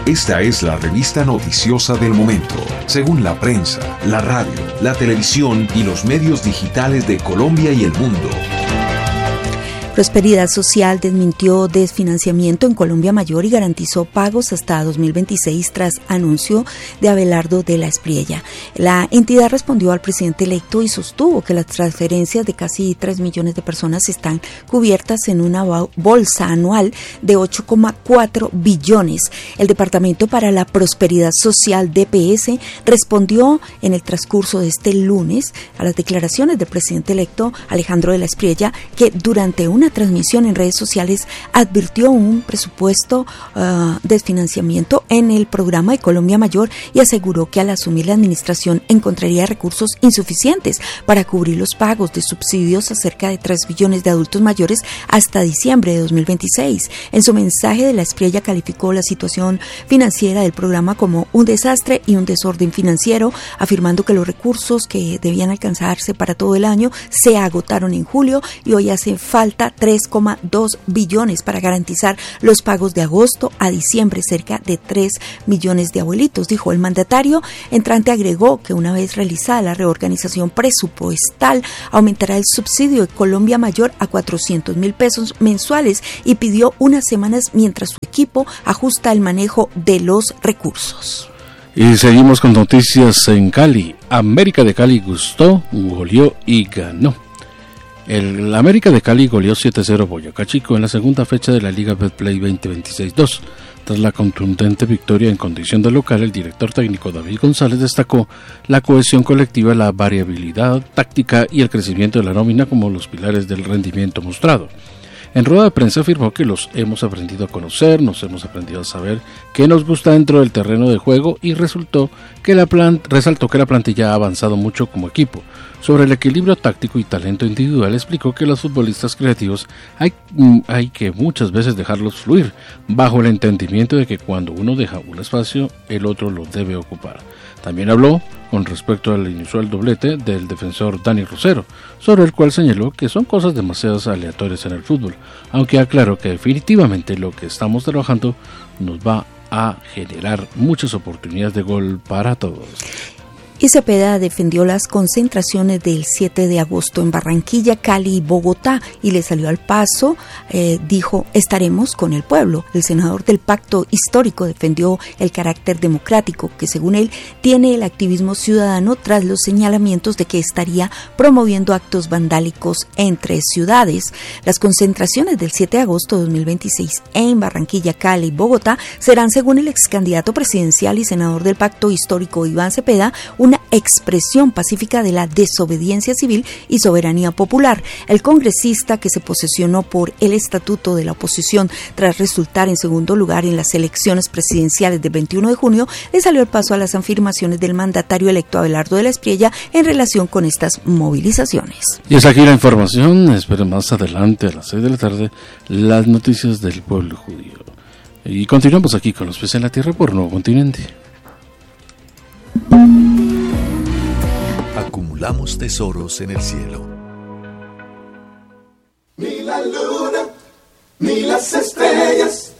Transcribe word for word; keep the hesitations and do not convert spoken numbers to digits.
Esta es la revista noticiosa del momento, según la prensa, la radio, la televisión y los medios digitales de Colombia y el mundo. Prosperidad Social desmintió desfinanciamiento en Colombia Mayor y garantizó pagos hasta dos mil veintiséis tras anuncio de Abelardo de la Espriella. La entidad respondió al presidente electo y sostuvo que las transferencias de casi tres millones de personas están cubiertas en una bolsa anual de ocho coma cuatro billones. El Departamento para la Prosperidad Social D P S respondió en el transcurso de este lunes a las declaraciones del presidente electo Alejandro de la Espriella, que durante una transmisión en redes sociales advirtió un presupuesto uh, desfinanciamiento en el programa de Colombia Mayor y aseguró que al asumir la administración encontraría recursos insuficientes para cubrir los pagos de subsidios a cerca de tres billones de adultos mayores hasta diciembre de dos mil veintiséis. En su mensaje, de la Espriella calificó la situación financiera del programa como un desastre y un desorden financiero, afirmando que los recursos que debían alcanzarse para todo el año se agotaron en julio y hoy hace falta tres coma dos billones para garantizar los pagos de agosto a diciembre, cerca de tres millones de abuelitos, dijo el mandatario. Entrante agregó que una vez realizada la reorganización presupuestal, aumentará el subsidio de Colombia Mayor a cuatrocientos mil pesos mensuales y pidió unas semanas mientras su equipo ajusta el manejo de los recursos. Y seguimos con noticias en Cali. América de Cali gustó, goleó y ganó. El América de Cali goleó siete cero Boyacá Chico en la segunda fecha de la Liga Betplay veinte veintiséis dos. Tras la contundente victoria en condición de local, el director técnico David González destacó la cohesión colectiva, la variabilidad táctica y el crecimiento de la nómina como los pilares del rendimiento mostrado. En rueda de prensa afirmó que los hemos aprendido a conocer, nos hemos aprendido a saber qué nos gusta dentro del terreno de juego y resultó que la plan- resaltó que la plantilla ha avanzado mucho como equipo. Sobre el equilibrio táctico y talento individual, explicó que los futbolistas creativos hay, hay que muchas veces dejarlos fluir, bajo el entendimiento de que cuando uno deja un espacio, el otro lo debe ocupar. También habló con respecto al inusual doblete del defensor Dani Rosero, sobre el cual señaló que son cosas demasiado aleatorias en el fútbol, aunque aclaró que definitivamente lo que estamos trabajando nos va a generar muchas oportunidades de gol para todos. Y Cepeda defendió las concentraciones del siete de agosto en Barranquilla, Cali y Bogotá y le salió al paso, eh, dijo, estaremos con el pueblo. El senador del Pacto Histórico defendió el carácter democrático que según él tiene el activismo ciudadano tras los señalamientos de que estaría promoviendo actos vandálicos entre ciudades. Las concentraciones del siete de agosto de dos mil veintiséis en Barranquilla, Cali y Bogotá serán, según el ex candidato presidencial y senador del Pacto Histórico Iván Cepeda, una expresión pacífica de la desobediencia civil y soberanía popular. El congresista, que se posesionó por el estatuto de la oposición tras resultar en segundo lugar en las elecciones presidenciales del veintiuno de junio, le salió al paso a las afirmaciones del mandatario electo Abelardo de la Espriella en relación con estas movilizaciones. Y es aquí la información. Esperen más adelante a las seis de la tarde las noticias del pueblo judío. Y continuamos aquí con los pies en la tierra por Nuevo Continente. Acumulamos tesoros en el cielo. Ni la luna, ni las estrellas